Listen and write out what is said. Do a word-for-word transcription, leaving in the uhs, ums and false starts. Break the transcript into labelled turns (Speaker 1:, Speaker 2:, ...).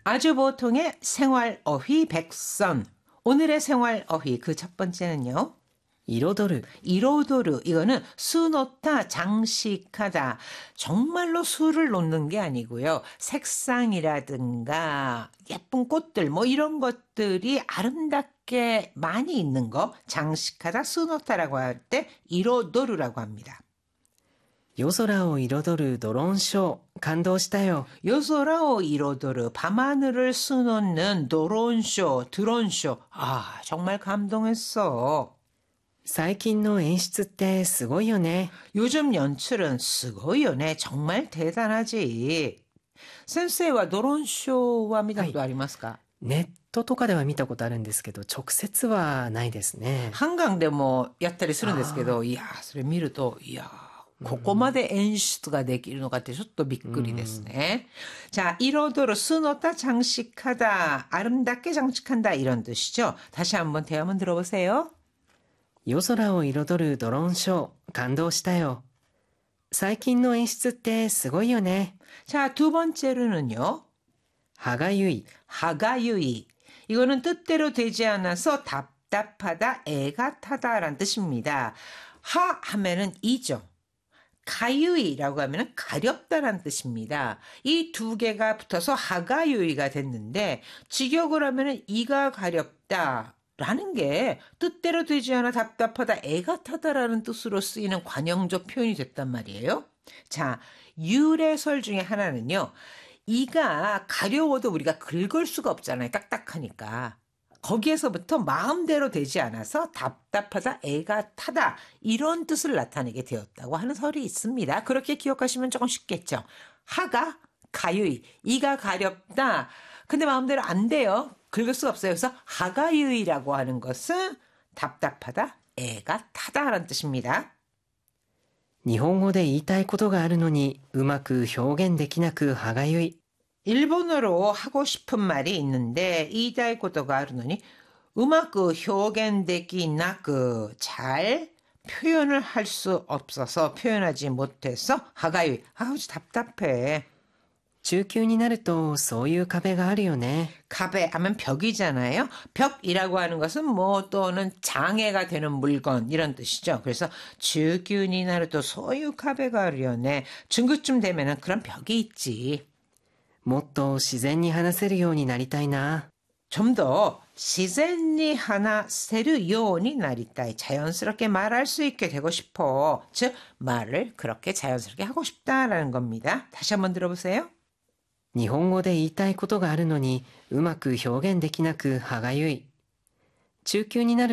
Speaker 1: 아주 보통의 생활 어휘 백선. 오늘의 생활 어휘 그 첫 번째는요.
Speaker 2: 彩る
Speaker 1: 이로도르. 이거는 수놓다, 장식하다. 정말로 수를 놓는 게 아니고요. 색상이라든가 예쁜 꽃들 뭐 이런 것들이 아름답게 많이 있는 거 장식하다, 수놓다라고 할 때 이로도르라고 합니다.
Speaker 2: 夜空を彩るドローンショー感動したよ
Speaker 1: 요소라오 이로도르 밤하늘을 수놓는 도론쇼, 드론쇼. 아, 정말 감동했어.
Speaker 2: 最近の演出ってすごいよね
Speaker 1: 요즘 연출은 스고요네. 정말 대단하지. 센세이와 도론쇼와 미다도 아리마스까?
Speaker 2: ネットとかでは見たことあるんですけど直接はないですね
Speaker 1: 한강でもやったりするんですけど、いや、それ見ると、いや、ここまで演出ができるのかってちょっとびっくりですね。자, 이로도르 수놓다 장식하다. 아름답게 장식한다 이런 뜻이죠. 다시 한번 대화문 들어보세요.
Speaker 2: 夜空を彩るドローンショー感動したよ最近の演出ってすごいよね
Speaker 1: 자, 두 번째로는요.
Speaker 2: 歯がゆい
Speaker 1: 하가유이. 이거는 뜻대로 되지 않아서 답답하다, 애가 타다라는 뜻입니다. 하 하면은 이죠. 가유이라고 하면은 가렵다라는 뜻입니다. 이 두 개가 붙어서 하가유이가 됐는데 직역을 하면은 이가 가렵다. 라는 게 뜻대로 되지 않아 답답하다, 애가 타다라는 뜻으로 쓰이는 관용적 표현이 됐단 말이에요. 자, 유래설 중에 하나는요. 이가 가려워도 우리가 긁을 수가 없잖아요. 딱딱하니까. 거기에서부터 마음대로 되지 않아서 답답하다, 애가 타다 이런 뜻을 나타내게 되었다고 하는 설이 있습니다. 그렇게 기억하시면 조금 쉽겠죠. 하가 가유이, 이가 가렵다. 근데 마음대로 안 돼요. 긁을 수가 없어요. 그래서 하가유이라고 하는 것은 답답하다, 애가 타다라는 뜻입니다.
Speaker 2: 日本語で言いたいことがあるのにうまく表現できなく歯がゆい
Speaker 1: 일본어로 하고 싶은 말이 있는데 이다이 고도가 아르노니 음악 표현되기 나그 잘 표현을 할 수 없어서 표현하지 못해서 하가유이. 아우 답답해.
Speaker 2: 中級になるとそういう壁があるよね
Speaker 1: 가베 하면 벽이잖아요. 벽이라고 하는 것은 뭐 또는 장애가 되는 물건 이런 뜻이죠. 그래서 주균이 나를 또 소유 가베가 아르요네. 중급쯤 되면은 그런 벽이 있지.
Speaker 2: もっと自然に話せるようになりたいな
Speaker 1: 좀 더 시젠니 하나 세르 요온이 나리따이 자연스럽게 말할 수 있게 되고 싶어. 즉 말을 그렇게 자연스럽게 하고 싶다라는 겁니다. 다시 한번 들어보세요.
Speaker 2: 日本語で言いたいことがあるのにうまく表現できなく歯がゆい中級になる